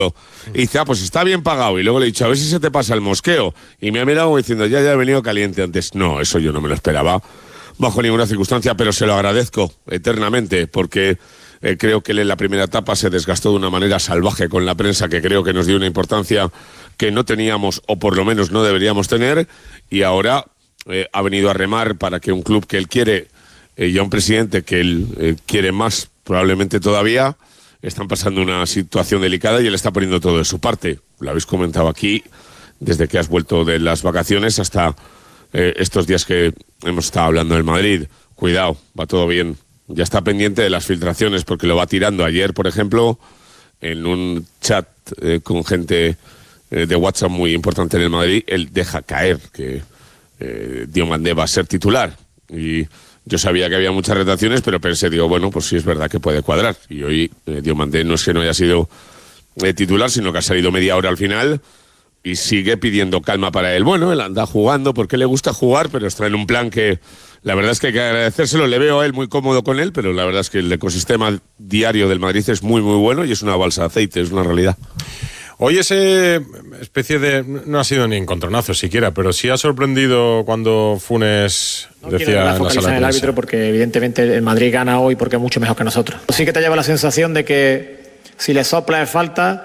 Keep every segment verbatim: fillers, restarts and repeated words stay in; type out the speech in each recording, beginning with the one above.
Y dice, ah, pues está bien pagado. Y luego le he dicho, a ver si se te pasa el mosqueo. Y me ha mirado como diciendo, ya, ya he venido caliente antes. No, eso yo no me lo esperaba bajo ninguna circunstancia, pero se lo agradezco eternamente, porque eh, creo que él en la primera etapa se desgastó de una manera salvaje con la prensa, que creo que nos dio una importancia que no teníamos, o por lo menos no deberíamos tener, y ahora eh, ha venido a remar para que un club que él quiere, eh, y a un presidente que él eh, quiere más, probablemente todavía, están pasando una situación delicada y él está poniendo todo de su parte. Lo habéis comentado aquí, desde que has vuelto de las vacaciones hasta eh, estos días que hemos estado hablando del Madrid. Cuidado, va todo bien. Ya está pendiente de las filtraciones porque lo va tirando. Ayer, por ejemplo, en un chat eh, con gente eh, de WhatsApp muy importante en el Madrid, él deja caer que eh, Diomandé va a ser titular. Y yo sabía que había muchas retracciones, pero pensé, digo, bueno, pues sí es verdad que puede cuadrar. Y hoy eh, Diomandé no es que no haya sido eh, titular, sino que ha salido media hora al final y sigue pidiendo calma para él. Bueno, él anda jugando porque le gusta jugar, pero está en un plan que la verdad es que hay que agradecérselo. Le veo a él muy cómodo con él, pero la verdad es que el ecosistema diario del Madrid es muy, muy bueno y es una balsa de aceite, es una realidad. Hoy ese especie de... no ha sido ni encontronazo siquiera, pero sí ha sorprendido cuando Funes no decía la en la sala de el árbitro porque evidentemente el Madrid gana hoy porque es mucho mejor que nosotros. Sí que te lleva la sensación de que si le sopla es falta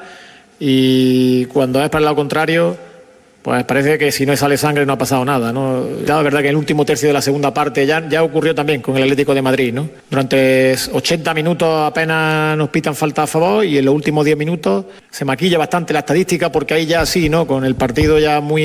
y cuando es para el lado contrario, pues parece que si no sale sangre no ha pasado nada, ¿no? La verdad que en el último tercio de la segunda parte ya, ya ocurrió también con el Atlético de Madrid, ¿no? Durante ochenta minutos apenas nos pitan falta a favor y en los últimos diez minutos se maquilla bastante la estadística porque ahí ya sí, ¿no? Con el partido ya muy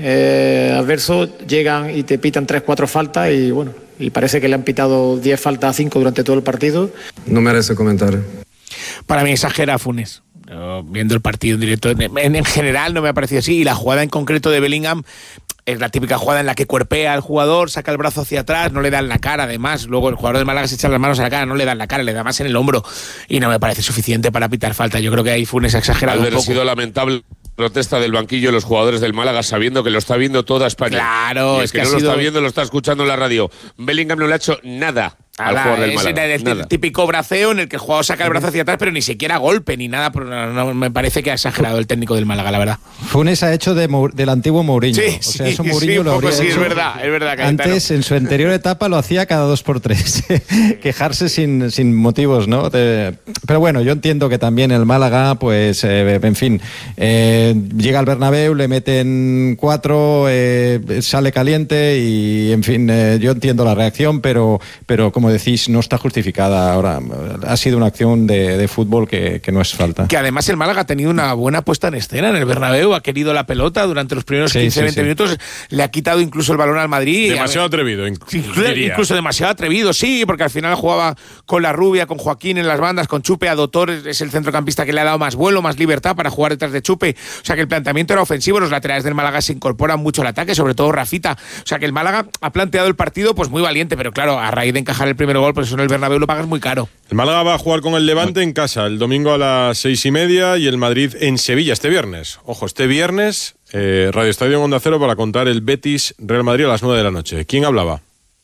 eh, adverso llegan y te pitan tres, cuatro faltas y bueno, y parece que le han pitado diez faltas a cinco durante todo el partido. No merece comentario. Para mí exagera Funes. Uh, viendo el partido en directo, en, en general no me ha parecido así, y la jugada en concreto de Bellingham es la típica jugada en la que cuerpea al jugador, saca el brazo hacia atrás, no le da en la cara, además, luego el jugador de Málaga se echa las manos a la cara, no le da en la cara, le da más en el hombro, y no me parece suficiente para pitar falta. Yo creo que ahí Funes ha exagerado un poco. Ha sido lamentable protesta del banquillo de los jugadores del Málaga sabiendo que lo está viendo toda España. Claro, y es que, que no ha lo sido... está viendo, lo está escuchando en la radio. Bellingham no le ha hecho nada al Ala, jugador del es Málaga. el, nada. el típico braceo en el que el jugador saca el brazo hacia atrás, pero ni siquiera golpe ni nada. No, no, me parece que ha exagerado el técnico del Málaga, la verdad. Funes ha hecho de, del antiguo Mourinho. Sí, o sea, eso sí, Mourinho sí, lo habría sí, hecho. es verdad, es verdad. Antes, en su anterior etapa, lo hacía cada dos por tres. Quejarse sin, sin motivos, ¿no? De, pero bueno, yo entiendo que también el Málaga, pues, eh, en fin, eh, llega al Bernabéu, le meten cuatro, eh, sale caliente y, en fin, eh, yo entiendo la reacción, pero, pero como decís, no está justificada ahora. Ha sido una acción de, de fútbol que, que no es falta. Que además el Málaga ha tenido una buena puesta en escena en el Bernabéu, ha querido la pelota durante los primeros sí, quince a veinte sí, sí. minutos, le ha quitado incluso el balón al Madrid. Demasiado atrevido, incluso, incluso demasiado atrevido, sí, porque al final jugaba con la Rubia, con Joaquín en las bandas, con Chupe, a Dotor es el centrocampista que le ha dado más vuelo, más libertad para jugar detrás de Chupe. O sea que el planteamiento era ofensivo, los laterales del Málaga se incorporan mucho al ataque, sobre todo Rafita. O sea que el Málaga ha planteado el partido pues muy valiente, pero claro, a raíz de encajar el primer gol, pues eso en el Bernabéu lo pagas muy caro. El Málaga va a jugar con el Levante en casa el domingo a las seis y media y el Madrid en Sevilla este viernes. Ojo, este viernes, eh, Radio Estadio en Onda Cero para contar el Betis Real Madrid a las nueve de la noche. ¿Quién hablaba?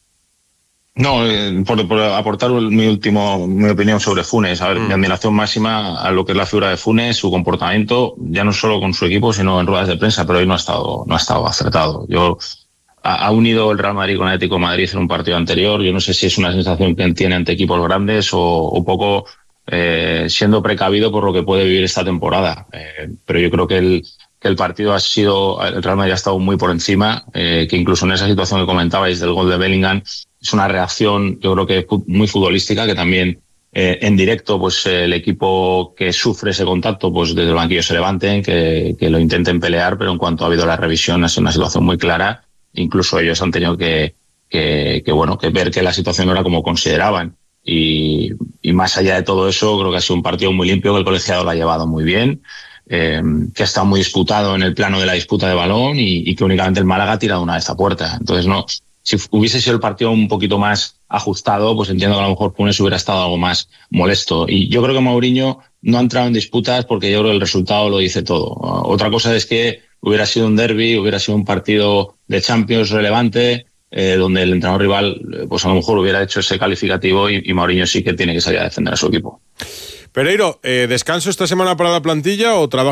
No, eh, por, por aportar mi último mi opinión sobre Funes. A ver, mm. mi admiración máxima a lo que es la figura de Funes, su comportamiento, ya no solo con su equipo, sino en ruedas de prensa, pero hoy no ha estado, no ha estado acertado. Yo ha unido el Real Madrid con el Atlético de Madrid en un partido anterior. Yo no sé si es una sensación que él tiene ante equipos grandes o, o poco eh, siendo precavido por lo que puede vivir esta temporada. Eh, pero yo creo que el, que el partido ha sido, el Real Madrid ha estado muy por encima, eh, que incluso en esa situación que comentabais del gol de Bellingham, es una reacción, yo creo que muy futbolística, que también eh, en directo, pues eh, el equipo que sufre ese contacto, pues desde el banquillo se levanten, que, que lo intenten pelear, pero en cuanto ha habido la revisión, ha sido una situación muy clara. Incluso ellos han tenido que, que, que bueno, que ver que la situación no era como consideraban. Y, y más allá de todo eso, creo que ha sido un partido muy limpio, que el colegiado lo ha llevado muy bien, eh, que ha estado muy disputado en el plano de la disputa de balón y, y que únicamente el Málaga ha tirado una de esta puerta. Entonces, no, si hubiese sido el partido un poquito más ajustado, pues entiendo que a lo mejor Funes hubiera estado algo más molesto. Y yo creo que Mourinho no ha entrado en disputas porque yo creo que el resultado lo dice todo. Otra cosa es que hubiera sido un derbi, hubiera sido un partido de Champions relevante, eh, donde el entrenador rival, pues a lo mejor hubiera hecho ese calificativo y, y Mourinho sí que tiene que salir a defender a su equipo. Pereiro, eh, ¿descanso esta semana para la plantilla o trabajo?